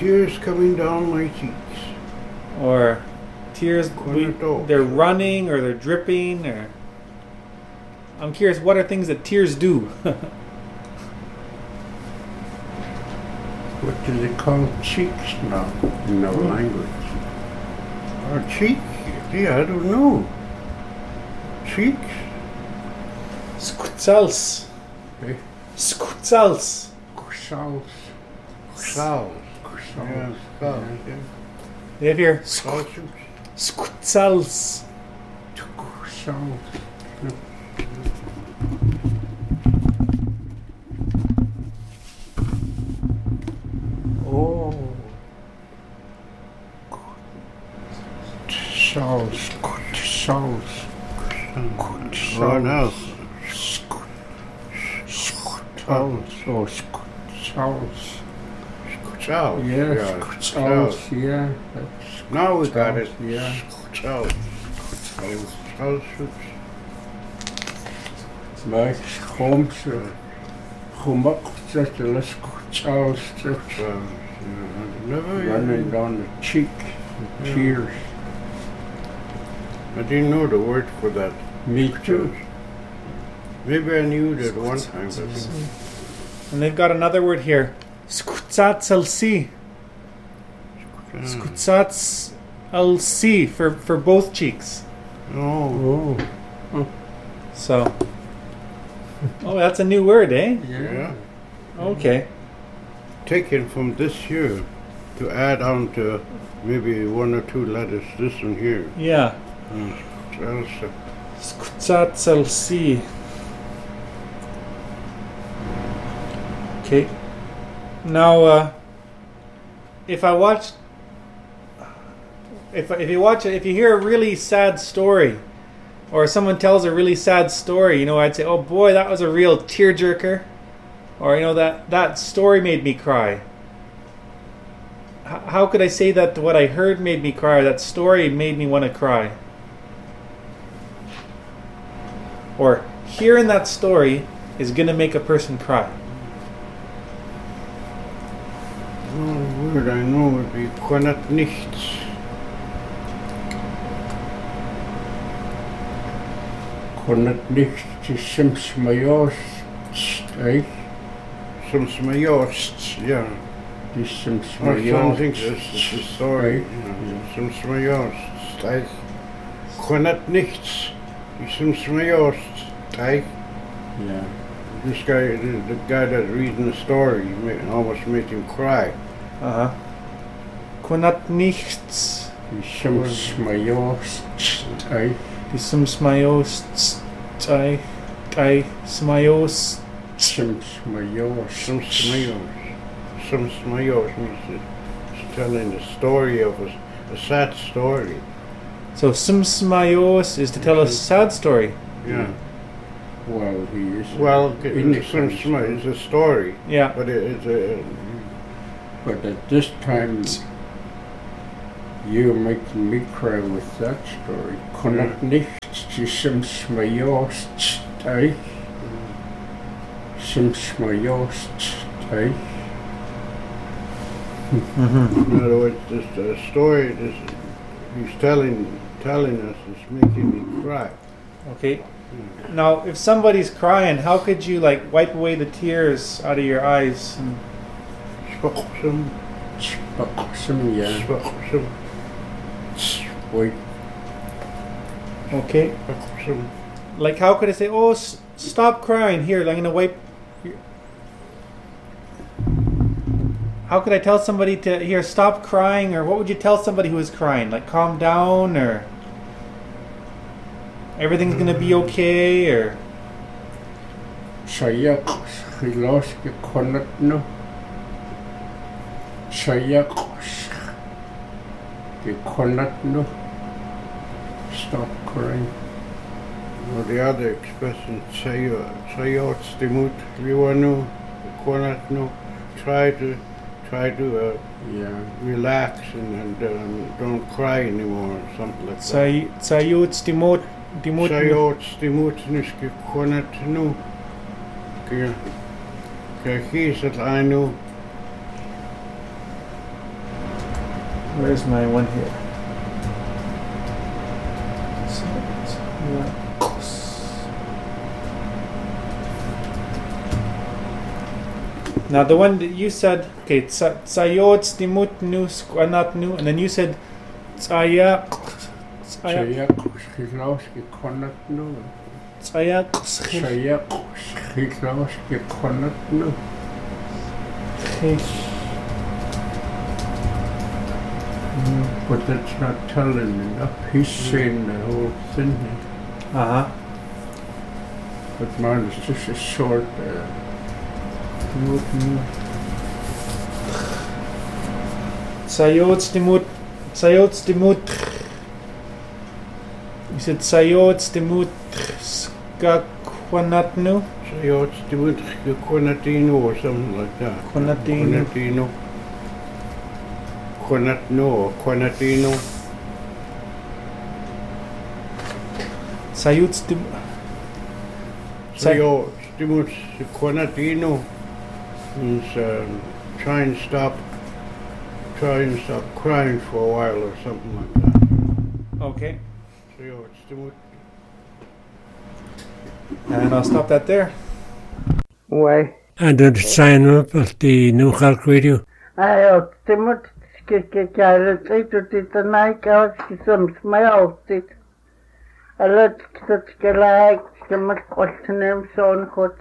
tears coming down my cheeks. Or tears, they're running or they're dripping, or... I'm curious, what are things that tears do? What do they call cheeks now in our language? Our cheek? Yeah, I don't know. Cheeks? Skutsals. Eh? Skutsals. Kusals. Kusals. Yeah, kusals, yeah. They have here Kusals. skutsals. Kusals. Oh. Kusals. Kusals. Oh, no. Skutsals. Oh, skutsals. Skutsals. Yeah, skutsals, yeah. Now we got it. Yeah. Skutsals. Skutsals. Maar schoms, gemak zet de skutsals Never running down the cheek, tears. I didn't know the word for that. Me too. Maybe I knew it at one time, but And they've got another word here. Skutsatsalsi. Skutsatsalsi for both cheeks. Oh, So... Oh, that's a new word, eh? yeah. Okay. Taken from this here to add on to maybe one or two letters. This one here. Yeah. Also, Skutsatsalsi. Okay. Now, if I watch, if you watch it, if you hear a really sad story, or someone tells a really sad story, you know, I'd say, "Oh boy, that was a real tearjerker," or you know, that story made me cry. How could I say that what I heard made me cry, or that story made me want to cry? Or hearing that story is going to make a person cry. the only word I know would be kunnat nichts. Konnet nicht die Simsmajos, eh? Some smajost, yeah. Die Or some Simsmajos. things it's the story. Some smajost, like kunnat nichts. Some smajost, like Yeah. this guy, the guy that's reading the story, almost made him cry. Kunat nichts. Die Simsmajos, eh? Die smayos smayos. Simsmajos. Some smayos. Some smayos means it's telling the story of a sad story. So smayos is to tell a sad story. Yeah. Well, he is. Well, in the some smay is a story, Yeah. but it's a But at this time, you're making me cry with that story. Konnet nicht die Simsmajos, eh? Simsmajos, eh? in other words, the story he's telling us is making me cry. Okay. Now, if somebody's crying, how could you like wipe away the tears out of your eyes? And Spoksum, Spaksum, yeah. spoksum, Wait, okay. spoksum. Like, how could I say, "Oh, stop crying"? Here, I'm gonna wipe. How could I tell somebody to here stop crying, or what would you tell somebody who is crying? Like, calm down, or everything's gonna be okay, or Sayak, Hiloske Konnet no. Sayak, the Konnet no. Stop crying. Or the other expression, sayot stimut, riwanu, konatnu, try to Yeah. relax and don't cry anymore, or something like that. sayut stimot Sayot stimut niski konatnu, kaya hisat anu, Where's my one here? Now the one that you said, okay, tsayot stimut nu squanat nu, and then you said tsaya Tsayaqsqilauski qanatnu. Tsayaqsqilauski qanatnu. But that's not telling enough. He's saying the whole thing. But mine is just a short. Tsayot stimut. You said tsayot stimut skakwanatnu. Tsayot stimut qanatinu or something like that. Qanatinu. Qanatnu or qanatinu. Tsayot stimut. Tsayot stimut qanatinu means try and stop crying for a while or something like that. Okay. Tsayot stimut. And I'll stop that there. Why? And then sign up at the New Halk Radio. I stimut skikikaret itutit out some smell it. A lot of like some question son hot.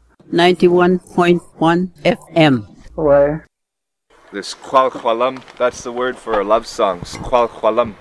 91.1 FM. Why? This Kwalchwalam, that's the word for a love song. Kwalchwalam.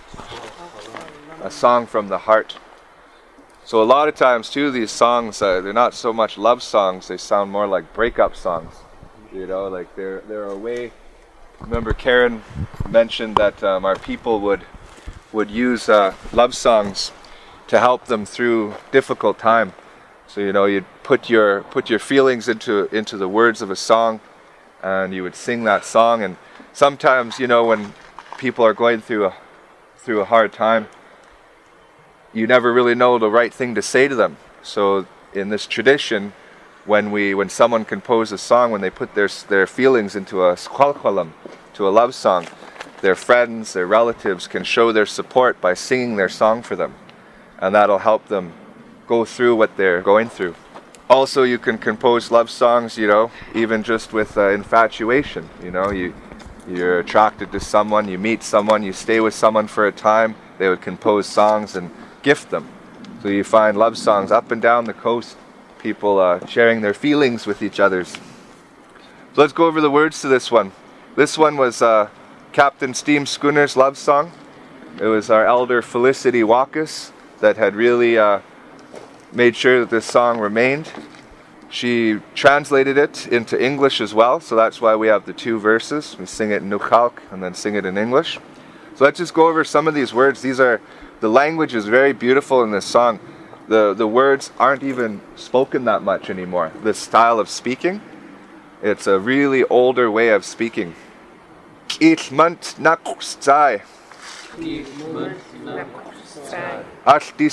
A song from the heart. So a lot of times too, these songs, they're not so much love songs, they sound more like breakup songs. You know, like they're a way. Remember Karen mentioned that our people would use love songs to help them through difficult time. So you know, you'd put your feelings into the words of a song, and you would sing that song. And sometimes, you know, when people are going through a hard time, you never really know the right thing to say to them. So in this tradition, when someone composes a song, when they put their feelings into a squalqualam, to a love song, their friends, their relatives can show their support by singing their song for them, and that'll help them go through what they're going through. Also, you can compose love songs, you know, even just with infatuation. You know, you're attracted to someone, you meet someone, you stay with someone for a time, they would compose songs and gift them. So you find love songs up and down the coast, people sharing their feelings with each other. So let's go over the words to this one. This one was Captain Steam Schooner's love song. It was our elder Felicity Walkus that had really made sure that this song remained. She translated it into English as well, so that's why we have the two verses. We sing it in Nukhalk and then sing it in English. So let's just go over some of these words. The language is very beautiful in this song. The words aren't even spoken that much anymore. This style of speaking, it's a really older way of speaking. Ilmant nakustai. Ashti